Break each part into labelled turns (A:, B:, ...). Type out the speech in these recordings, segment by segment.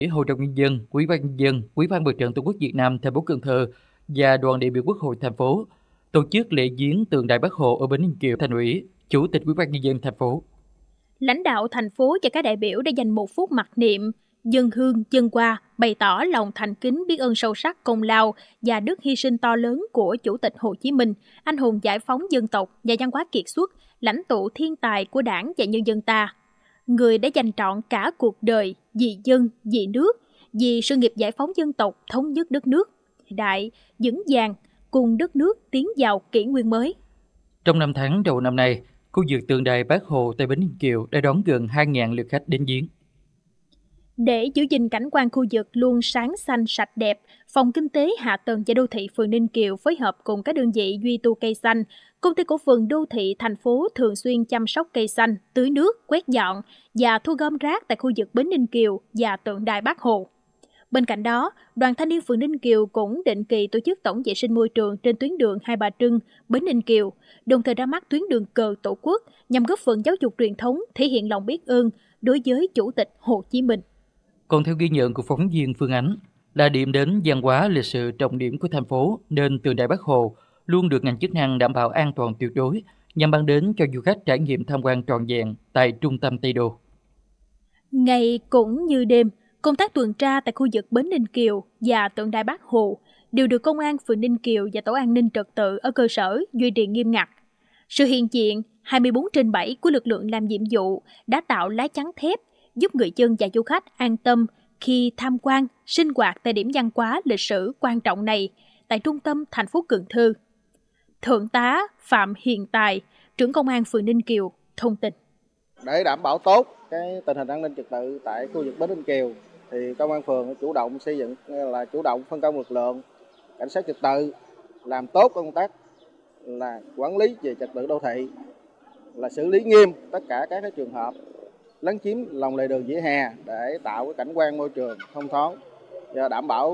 A: Hội đồng nhân dân, Ủy ban nhân dân, Ủy ban Mặt trận Tổ quốc Việt Nam thành phố Cần Thơ và đoàn đại biểu Quốc hội thành phố tổ chức lễ viếng tượng đài Bác Hồ ở Bến Ninh Kiều. Thành ủy, Chủ tịch Ủy ban nhân dân thành phố,
B: lãnh đạo thành phố và các đại biểu đã dành 1 phút mặc niệm, dâng hương, dâng hoa, bày tỏ lòng thành kính biết ơn sâu sắc công lao và đức hy sinh to lớn của Chủ tịch Hồ Chí Minh, anh hùng giải phóng dân tộc và văn hóa kiệt xuất, lãnh tụ thiên tài của Đảng và nhân dân ta. Người đã dành trọn cả cuộc đời vì dân, vì nước, vì sự nghiệp giải phóng dân tộc, thống nhất đất nước, đại, vững vàng, cùng đất nước tiến vào kỷ nguyên mới.
A: Trong 5 tháng đầu năm nay, khu vực tượng đài Bác Hồ tại Bến Ninh Kiều đã đón gần 2.000 lượt khách đến viếng.
B: Để giữ gìn cảnh quan khu vực luôn sáng xanh sạch đẹp, Phòng Kinh tế Hạ tầng và Đô thị phường Ninh Kiều phối hợp cùng các đơn vị duy tu cây xanh, Công ty cổ phần Đô thị thành phố thường xuyên chăm sóc cây xanh, tưới nước, quét dọn và thu gom rác tại khu vực Bến Ninh Kiều và tượng đài Bác Hồ. Bên cạnh đó, Đoàn Thanh niên phường Ninh Kiều cũng định kỳ tổ chức tổng vệ sinh môi trường trên tuyến đường Hai Bà Trưng, Bến Ninh Kiều, đồng thời ra mắt tuyến đường cờ Tổ quốc nhằm góp phần giáo dục truyền thống, thể hiện lòng biết ơn đối với Chủ tịch Hồ Chí Minh.
A: Còn theo ghi nhận của phóng viên Phương Ánh, là điểm đến văn hóa lịch sử trọng điểm của thành phố, nên tượng đài Bác Hồ luôn được ngành chức năng đảm bảo an toàn tuyệt đối nhằm mang đến cho du khách trải nghiệm tham quan trọn vẹn tại trung tâm Tây Đô.
B: Ngày cũng như đêm, công tác tuần tra tại khu vực Bến Ninh Kiều và tượng đài Bác Hồ đều được Công an phường Ninh Kiều và Tổ an ninh trật tự ở cơ sở duy trì nghiêm ngặt. Sự hiện diện 24/7 của lực lượng làm nhiệm vụ đã tạo lá chắn thép giúp người dân và du khách an tâm khi tham quan, sinh hoạt tại điểm văn hóa lịch sử quan trọng này tại trung tâm thành phố Cần Thơ. Thượng tá Phạm Hiền Tài, trưởng Công an phường Ninh Kiều thông tin.
C: Để đảm bảo tốt tình hình an ninh trật tự tại khu vực Bến Ninh Kiều, thì Công an phường chủ động xây dựng là chủ động phân công lực lượng cảnh sát trật tự làm tốt công tác là quản lý về trật tự đô thị, là xử lý nghiêm tất cả các trường hợp lấn chiếm lòng lề đường vỉa hè để tạo cảnh quan môi trường thông thoáng và đảm bảo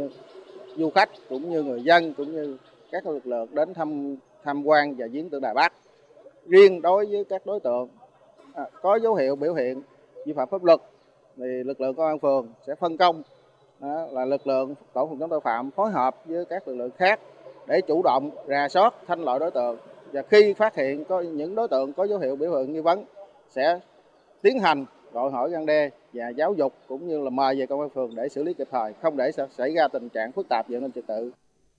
C: du khách cũng như người dân cũng như các lực lượng đến tham quan và viếng tượng đài Bác. Riêng đối với các đối tượng có dấu hiệu biểu hiện vi phạm pháp luật thì lực lượng công an phường sẽ phân công là lực lượng tổ phòng chống tội phạm phối hợp với các lực lượng khác để chủ động rà soát thanh loại đối tượng, và khi phát hiện có những đối tượng có dấu hiệu biểu hiện nghi vấn sẽ tiến hành gọi hỏi răn đe và giáo dục cũng như là mời về công an phường để xử lý kịp thời, không để xảy ra tình trạng phức tạp về an ninh trật tự.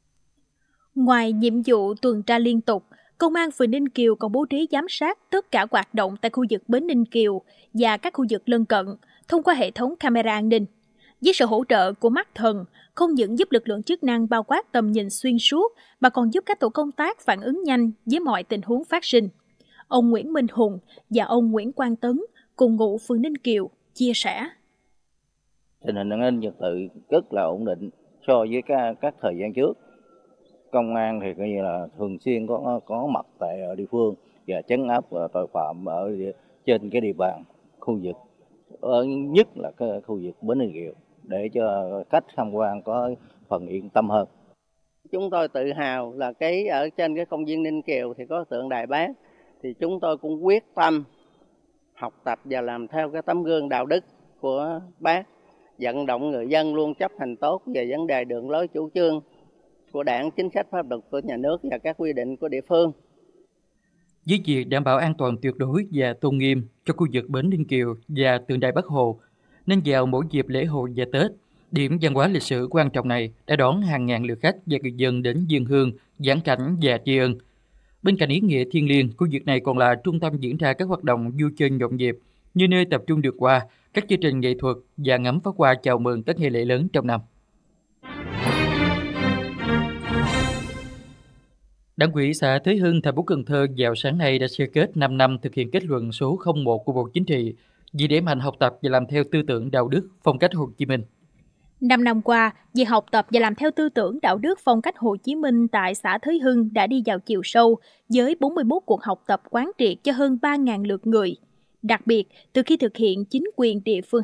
B: Ngoài nhiệm vụ tuần tra liên tục, Công an phường Ninh Kiều còn bố trí giám sát tất cả hoạt động tại khu vực Bến Ninh Kiều và các khu vực lân cận thông qua hệ thống camera an ninh. Với sự hỗ trợ của mắt thần, không những giúp lực lượng chức năng bao quát tầm nhìn xuyên suốt mà còn giúp các tổ công tác phản ứng nhanh với mọi tình huống phát sinh. Ông Nguyễn Minh Hùng và ông Nguyễn Quang Tấn cùng ngụ phường Ninh Kiều chia sẻ.
D: Tình hình an ninh trật tự rất là ổn định so với các thời gian trước. Công an thì coi như là thường xuyên có mặt tại địa phương và trấn áp tội phạm ở trên cái địa bàn khu vực, nhất là cái khu vực Bến Ninh Kiều, để cho khách tham quan có phần yên tâm hơn.
E: Chúng tôi tự hào là ở trên cái công viên Ninh Kiều thì có tượng đài Bác, thì chúng tôi cũng quyết tâm học tập và làm theo cái tấm gương đạo đức của Bác, vận động người dân luôn chấp hành tốt về vấn đề đường lối chủ trương của Đảng, chính sách pháp luật của nhà nước và các quy định của địa phương.
A: Với việc đảm bảo an toàn tuyệt đối và tôn nghiêm cho khu vực Bến Ninh Kiều và tượng đài Bác Hồ, nên vào mỗi dịp lễ hội và Tết, điểm văn hóa lịch sử quan trọng này đã đón hàng ngàn lượt khách và người dân đến dâng hương, vãn cảnh và tri ân. Bên cạnh ý nghĩa thiêng liêng, khu vực này còn là trung tâm diễn ra các hoạt động vui chơi nhộn nhịp, như nơi tập trung được qua các chương trình nghệ thuật và ngắm pháo hoa chào mừng các ngày lễ lớn trong năm. Đảng ủy xã Thới Hưng, thành phố Cần Thơ vào sáng nay đã sơ kết 5 năm thực hiện kết luận số 01 của Bộ Chính trị về đẩy mạnh học tập và làm theo tư tưởng đạo đức, phong cách Hồ Chí Minh.
B: 5 năm qua, việc học tập và làm theo tư tưởng đạo đức phong cách Hồ Chí Minh tại xã Thới Hưng đã đi vào chiều sâu với 41 cuộc học tập quán triệt cho hơn 3.000 lượt người. Đặc biệt, từ khi thực hiện chính quyền địa phương